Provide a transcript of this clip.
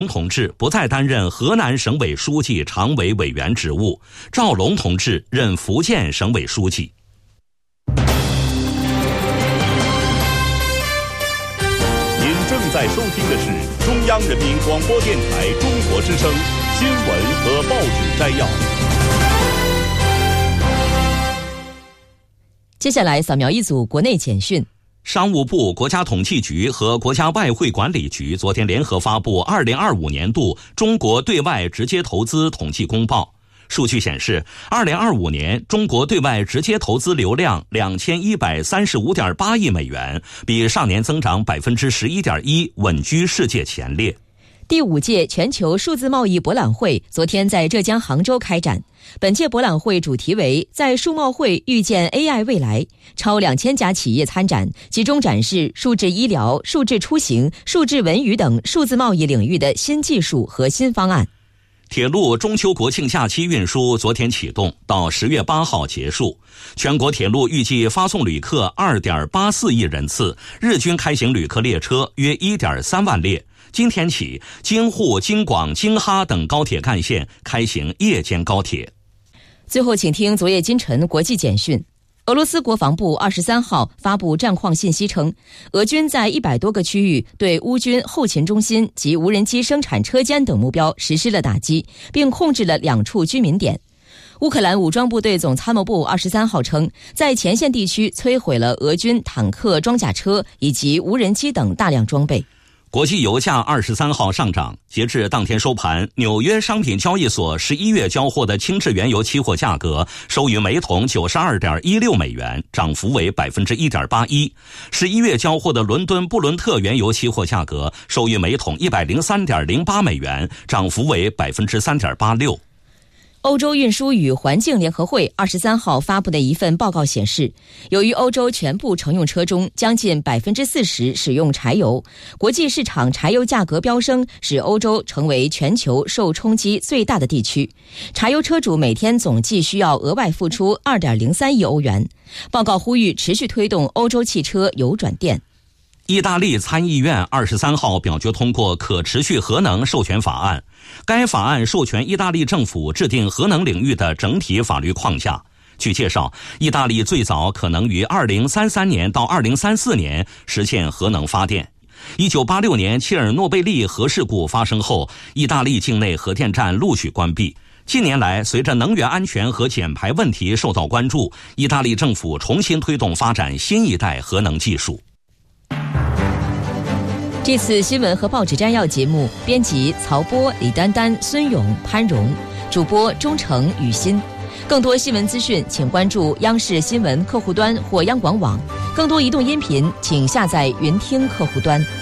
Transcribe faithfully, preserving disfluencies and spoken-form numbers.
同志不再担任河南省委书记常委委员职务，赵龙同志任福建省委书记。 您正在收听的是中央人民广播电台中国之声新闻和报纸摘要。 接下来扫描一组国内简讯。 商务部、国家统计局和国家外汇管理局昨天联合发布二零二五年度中国对外直接投资统计公报。数据显示，二零二五年中国对外直接投资流量两千一百三十五点八亿美元，比上年增长百分之十一点一，稳居世界前列。 第五届全球数字贸易博览会昨天在浙江杭州开展。本届博览会主题为在数贸会遇见 A I 未来，超两千家企业参展，集中展示数字医疗、数字出行、数字文娱等数字贸易领域的新技术和新方案。 铁路中秋国庆假期运输昨天启动，到十月八号结束。全国铁路预计发送旅客 二点八四亿人次，日均开行旅客列车约 一点三万列。今天起，京沪、京广、京哈等高铁干线开行夜间高铁。 最后，请听昨夜今晨国际简讯。俄罗斯国防部二十三号发布战况信息称，俄军在一百多个区域对乌军后勤中心及无人机生产车间等目标实施了打击，并控制了两处居民点。乌克兰武装部队总参谋部二十三号称，在前线地区摧毁了俄军坦克、装甲车以及无人机等大量装备。 国际油价二十三号上涨，截至当天收盘，纽约商品交易所十一月交货的轻质原油期货价格收于每桶九十二点一六美元，涨幅为百分之一点八一。十一月交货的伦敦布伦特原油期货价格收于每桶一百零三点零八美元，涨幅为百分之三点八六。 欧洲运输与环境联合会二十三号发布的一份报告显示，由于欧洲全部乘用车中将近百分之四十使用柴油，国际市场柴油价格飙升，使欧洲成为全球受冲击最大的地区。柴油车主每天总计需要额外付出 二点零三亿欧元。报告呼吁持续推动欧洲汽车油转电。 意大利参议院二十三号表决通过可持续核能授权法案，该法案授权意大利政府制定核能领域的整体法律框架。据介绍，意大利最早可能于二零三三年到二零三四年实现核能发电。一九八六年切尔诺贝利核事故发生后，意大利境内核电站陆续关闭。近年来，随着能源安全和减排问题受到关注，意大利政府重新推动发展新一代核能技术。 这次新闻和报纸摘要节目编辑曹波、李丹丹、孙勇、潘荣，主播钟诚、雨欣。更多新闻资讯请关注央视新闻客户端或央广网，更多移动音频请下载云听客户端。